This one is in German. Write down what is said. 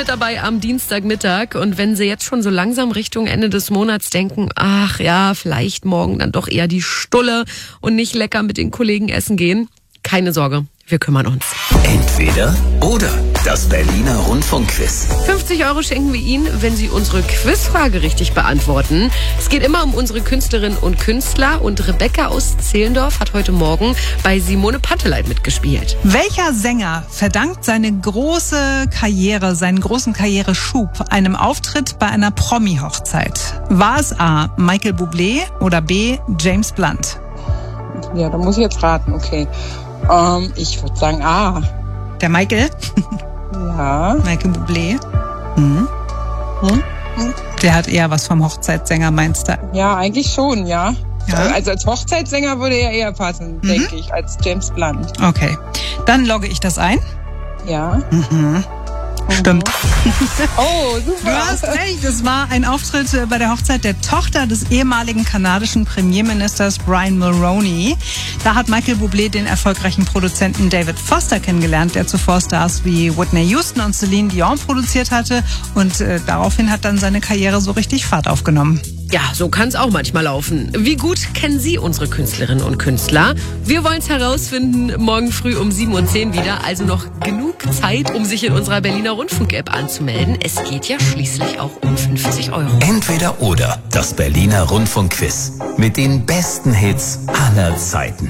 mit dabei am Dienstagmittag. Und wenn Sie jetzt schon so langsam Richtung Ende des Monats denken, ach ja, vielleicht morgen dann doch eher die Stulle und nicht lecker mit den Kollegen essen gehen, keine Sorge, wir kümmern uns. Entweder oder. Das Berliner Rundfunkquiz. 50 € schenken wir Ihnen, wenn Sie unsere Quizfrage richtig beantworten. Es geht immer um unsere Künstlerinnen und Künstler. Und Rebecca aus Zehlendorf hat heute Morgen bei Simone Panteleit mitgespielt. Welcher Sänger verdankt seine große Karriere, seinen großen Karriereschub einem Auftritt bei einer Promi-Hochzeit? War es A. Michael Bublé oder B. James Blunt? Ja, da muss ich jetzt raten, okay. Ich würde sagen A. Der Michael? Ja. Michael Bublé? Der hat eher was vom Hochzeitssänger, meinst du? Ja, eigentlich schon, ja. Ja? Also als Hochzeitssänger würde er eher passen, denke ich, als James Blunt. Okay, dann logge ich das ein. Ja. Stimmt. Oh, super. Du hast recht, es war ein Auftritt bei der Hochzeit der Tochter des ehemaligen kanadischen Premierministers Brian Mulroney. Da hat Michael Bublé den erfolgreichen Produzenten David Foster kennengelernt, der zuvor Stars wie Whitney Houston und Celine Dion produziert hatte. Und daraufhin hat dann seine Karriere so richtig Fahrt aufgenommen. Ja, so kann es auch manchmal laufen. Wie gut kennen Sie unsere Künstlerinnen und Künstler? Wir wollen es herausfinden, morgen früh um 7:10 Uhr wieder. Also noch genug Zeit, um sich in unserer Berliner Rundfunk-App anzumelden. Es geht ja schließlich auch um 50 €. Entweder oder. Das Berliner Rundfunkquiz. Mit den besten Hits aller Zeiten.